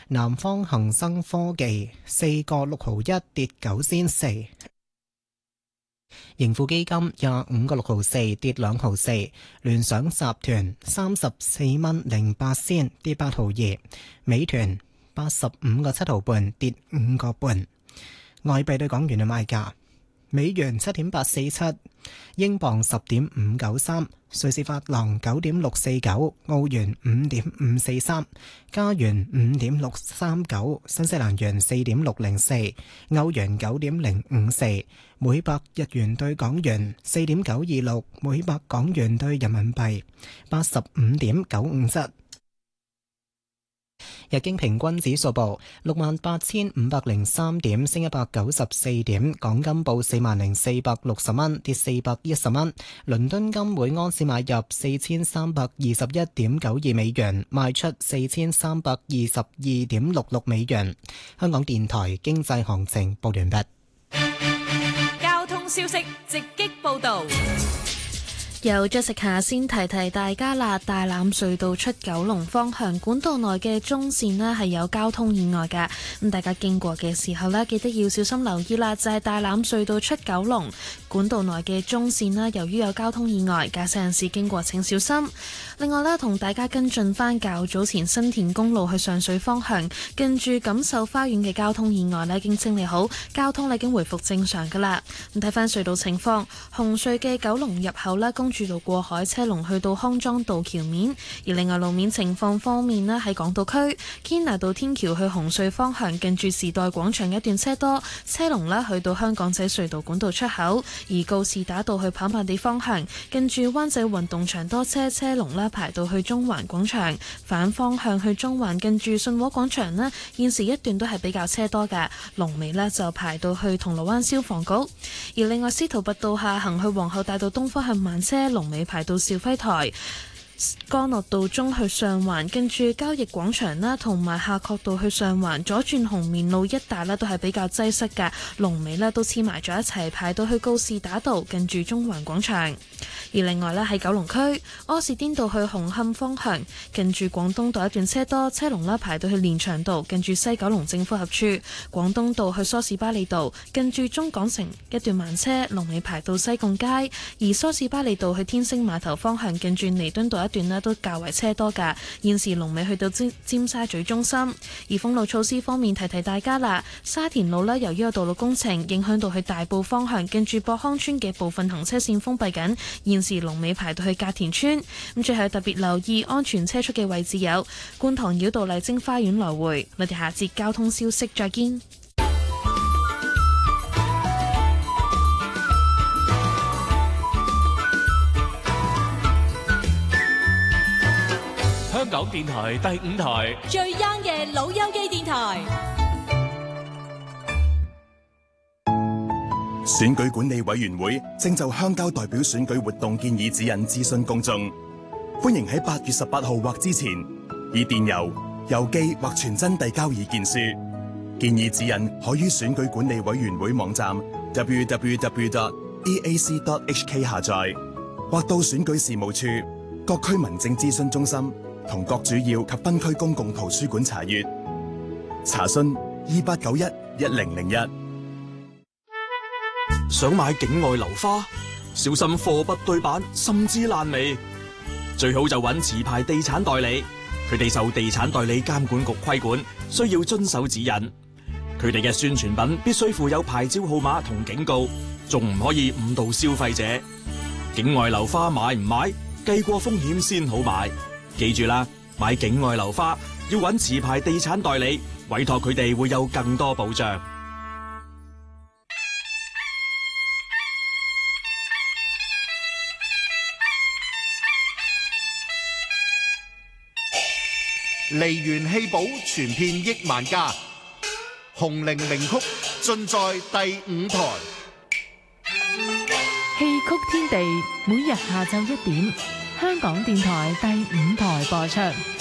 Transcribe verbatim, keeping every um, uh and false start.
南方恒生科技四個六毫一跌九仙四。盈富基金廿五個六毫四跌兩毫四，聯想集團三十四蚊零八仙跌八毫二，美團八十五個七毫半跌五個半。外幣對港元嘅賣價：美元七點八四七，英鎊十點五九三，瑞士法郎九點六四九，澳元五點五四三，加元五點六三九，新西蘭元四點六零四，歐元九點零五四，每百日元對港元四點九二六，每百港元對人民幣八十五點九五七。日經平均指數報六萬八千五百零三點，升一百九十四點。港金報四萬零四百六十蚊，跌四百一十蚊。倫敦金每盎司買入四千三百二十一點九二美元，賣出四千三百二十二點六六美元。香港電台經濟行情報完畢。 交通消息直擊報道。 由 Jessica 先提提大家啦，大欖隧道出九龍方向管道內嘅中線呢係有交通意外㗎，咁大家經過嘅時候呢，記得要小心留意啦。就係、是、大欖隧道出九龍管道內嘅中線呢，由於有交通意外，駕駛人士經過請小心。另外呢，同大家跟進返較早前新田公路去上水方向，近住錦繡花園嘅交通意外呢已經清理好，交通已經回復正常㗎啦。咁睇返隧道情況，紅隧嘅九龍入口呢，公主道過海車龍去到康莊道橋面，而另外路面情況方面呢，喺港島區堅拿道天橋去紅隧方向，近住時代廣場一段車多，車龍呢去到香港仔隧道管道出口；而告士打道去跑馬地方向，近住灣仔運動場多車，車龍呢排到去中環廣場；反方向去中環，近住信和廣場呢，現時一段都係比較車多嘅，龍尾呢就排到去銅鑼灣消防局。而另外司徒拔道下行去皇后大道東方向慢車，龍尾排到兆輝台。干諾道中去上環，跟住交易廣場啦，同埋夏慤道去上環，左轉紅棉路一帶咧都係比較擠塞嘅，龍尾咧都黐埋咗一齊，排到去告士打道，近住中環廣場。而另外咧喺九龍區柯士甸道去紅磡方向，近住廣東道一段車多，車龍啦排到去連翔道，近住西九龍政府合署。廣東道去梳士巴利道，近住中港城一段慢車，龍尾排到西貢街。而梳士巴利道去天星碼頭方向，近住彌敦道一段咧都較為車多㗎，現時龍尾去到尖尖沙咀中心。而封路措施方面，提提大家啦，沙田路咧由於有道路工程影響到去大埔方向，近住博康村嘅部分行車線封閉緊，現時龍尾排到去隔田村。咁最後特別留意安全車速嘅位置有觀塘繞道麗晶花園來回。我哋下節交通消息再見。 香港電台第五台最 young 嘅老友記電台。 選舉管理委員會正就鄉郊代表選舉活動建議指引諮詢公眾，歡迎喺八月十八號或之前以電郵、郵寄或傳真遞交意見書。建議指引可於選舉管理委員會網站 double-u double-u double-u dot e a c dot h k 下載，或到選舉事務處、各區民政諮詢中心同各主要及分區公共圖書館查閱。查詢二八九一一零零一。 想買境外樓花，小心貨不對版，甚至爛尾。最好就揾持牌地產代理，佢哋受地產代理監管局規管，需要遵守指引。佢哋嘅宣傳品必須附有牌照號碼同警告，仲唔可以誤導消費者。境外樓花買唔買，計過風險先好買。記住啦，買境外樓花要揾持牌地產代理，委託佢哋會有更多保障。 梨園戲寶傳遍億萬家，紅伶名曲盡在第五台。 戲曲天地每日下晝一點，香港電台第五台播出。